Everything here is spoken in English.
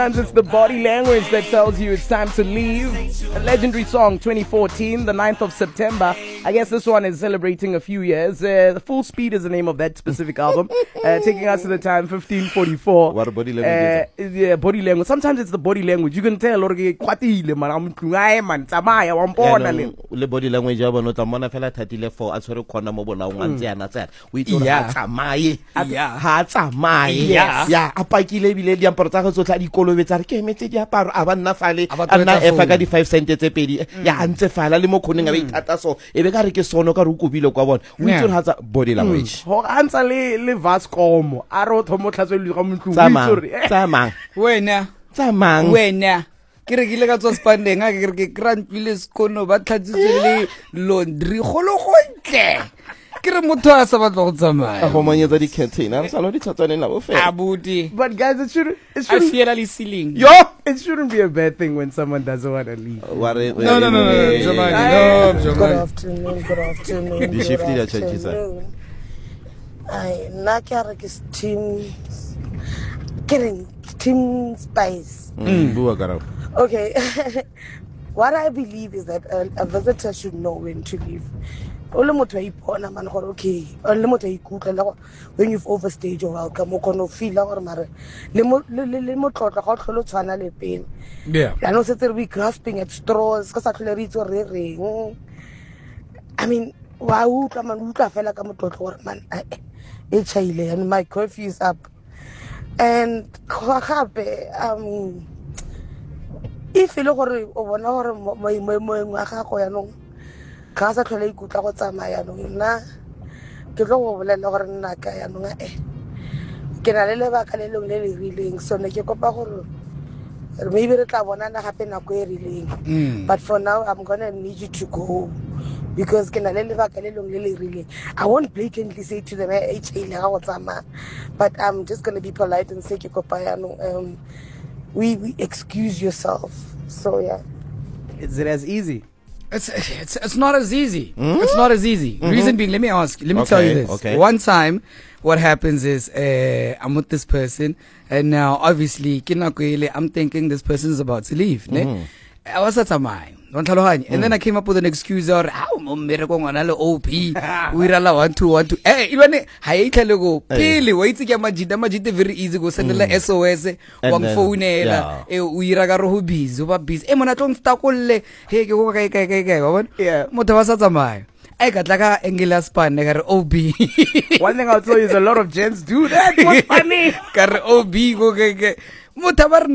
And it's the body language that tells you it's time to leave. A legendary song, 2014, the 9th of September. I guess this one is celebrating a few years. The Full Speed is the name of that specific album. Taking us to the time 1544. What a body language yeah, body language. Sometimes it's the body language. You can tell, le body language ya bona tla mona fela thatile for a tshwere khona mo bona o ngantse yana tsena o itse ha tsamaye ha tsamaye ya a pakile bile di amparo tsa go tsotla di kolobetsa re ke emetse di aparo a ba nna fale a nna efa ka di 5 cent tse pedi ya ntse fala le mo khoneng a ba ithata so e be ka re ke sono ka re ukubile kwa bona o itse ha tsa body language ho antsa le Vascomo a re o thomo tlhatswe ga motlung tsamang wena ke re ka tswa spandeng a ke grant le skono ba tlhatsitswe le laundry golo gontle ke re motho a sa batla go tsamaya go manyetsa di container sa no di tlhatswane la bo fela abuti but guys it shouldn't I feel a ceiling it shouldn't be a bad thing when someone doesn't want to leave. No, Jomani, good afternoon the shifty that changes I nakare ke team spice bua garao. Okay. What I believe is that a visitor should know when to leave. Ole motho a ipona man gore okay ole motho a ikutla when you've overstayed your welcome o kono feel gore mare le motlotla ga o tlholo tshwana le pele I know setse we grasping at straws ka sa tlhole re itse re reng I mean wa utla man utla fela ka motlotla gore man e chaile and my curfew is up and gape if ile gore o bona gore mo wa gago ya no ka sa tlhole ikutla go tsamaya no nna ke tlo go bolela gore nna ka ya no ke na le lebaka le leng le le rileng so ne ke kopa gore maybe re tla bona na gape nako e rileng but for now I'm gonna need you to go because ke na le lebaka le leng le le rileng I won't blatantly say to them HA le ga go tsamaya but I'm just going to be polite and say ke kopa ya no we excuse yourself so yeah is it as easy? It's not as easy. It's not as easy. Reason being, let me tell you this. Okay. One time, what happens is I'm with this person, and now obviously, I'm thinking this person is about to leave. I was at mine. And then I came up with an excuse or OP. We rala 1 2 1 2. Even I go. Pili wait to get majida very easy go send the SOS one phone we ragaro who busy over busy. Mona don't stakole hey go yeah motivasa mine. I got like a Angela Span OB. One thing I'll tell you is a lot of gents do that. What's funny? OB go